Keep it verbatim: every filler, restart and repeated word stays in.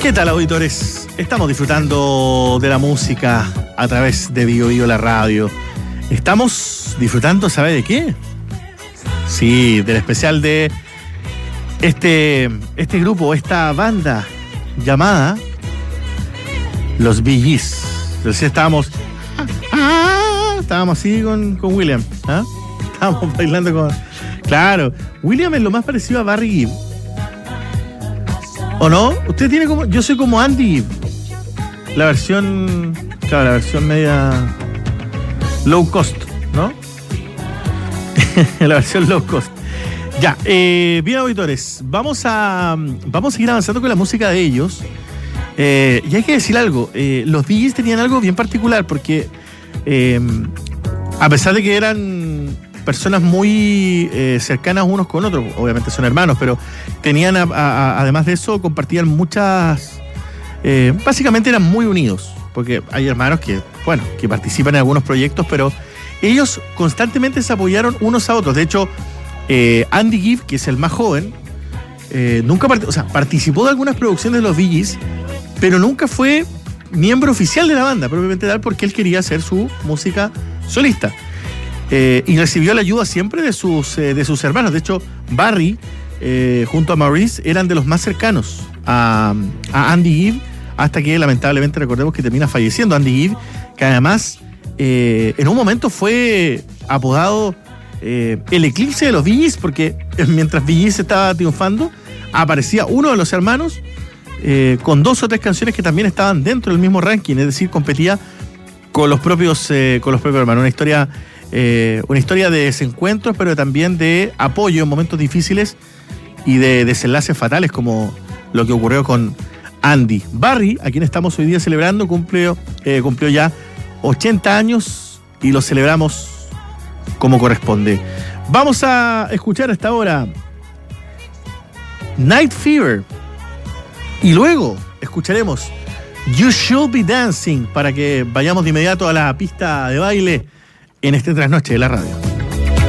¿Qué tal, auditores? Estamos disfrutando de la música a través de Bio Bio la radio. Estamos disfrutando, ¿sabe de qué? Sí, del especial de este, este grupo, esta banda llamada Los Bee Gees. Entonces estábamos, ah, estábamos así con, con William, ¿ah? Estábamos bailando con... Claro, William es lo más parecido a Barry Gibb. ¿O no? Usted tiene como... Yo soy como Andy Gibb. La versión... Claro, la versión media... Low cost, ¿no? La versión low cost. Ya, eh, bien, auditores. Vamos a... Vamos a seguir avanzando con la música de ellos. Eh, y hay que decir algo. Eh, los Bee Gees tenían algo bien particular porque... Eh, a pesar de que eran... personas muy eh, cercanas unos con otros, obviamente son hermanos, pero tenían, a, a, además de eso, compartían muchas, eh, básicamente eran muy unidos, porque hay hermanos que, bueno, que participan en algunos proyectos, pero ellos constantemente se apoyaron unos a otros. De hecho, eh, Andy Gibb, que es el más joven, eh, nunca part- o sea, participó de algunas producciones de los Bee Gees, pero nunca fue miembro oficial de la banda, propiamente tal, porque él quería hacer su música solista. Eh, y recibió la ayuda siempre de sus, eh, de sus hermanos. De hecho, Barry, eh, junto a Maurice, eran de los más cercanos a, a Andy Gibb, hasta que lamentablemente recordemos que termina falleciendo Andy Gibb, que además eh, en un momento fue apodado eh, el eclipse de los Bee Gees, porque mientras Bee Gees estaba triunfando, aparecía uno de los hermanos eh, con dos o tres canciones que también estaban dentro del mismo ranking, es decir, competía con los propios, eh, con los propios hermanos. Una historia... Eh, una historia de desencuentros, pero también de apoyo en momentos difíciles y de desenlaces fatales, como lo que ocurrió con Andy. Barry, a quien estamos hoy día celebrando, cumplió, eh, cumplió ya ochenta años y lo celebramos como corresponde. Vamos a escuchar hasta ahora Night Fever y luego escucharemos You Should Be Dancing, para que vayamos de inmediato a la pista de baile en este trasnoche de la radio.